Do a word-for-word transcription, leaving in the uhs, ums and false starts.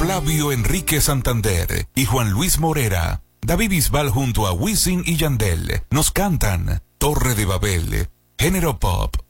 Flavio Enrique Santander y Juan Luis Morera. David Bisbal junto a Wisin y Yandel nos cantan Torre de Babel, género pop.